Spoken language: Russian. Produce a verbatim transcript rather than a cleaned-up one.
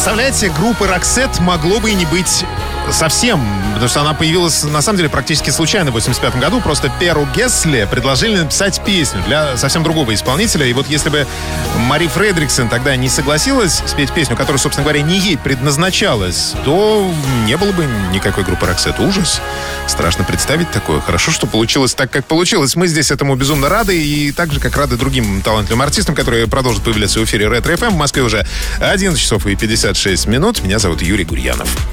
представляете, группы Roxette могло бы и не быть совсем, потому что она появилась, на самом деле, практически случайно в восемьдесят пятом году. Просто Перу Гессли предложили написать песню для совсем другого исполнителя. И вот если бы Мари Фредриксон тогда не согласилась спеть песню, которая, собственно говоря, не ей предназначалась, то не было бы никакой группы Roxette. Ужас. Страшно представить такое. Хорошо, что получилось так, как получилось. Мы здесь этому безумно рады. И так же, как рады другим талантливым артистам, которые продолжат появляться в эфире Ретро эф эм. В Москве уже одиннадцать часов и пятьдесят шесть минут. Меня зовут Юрий Гурьянов.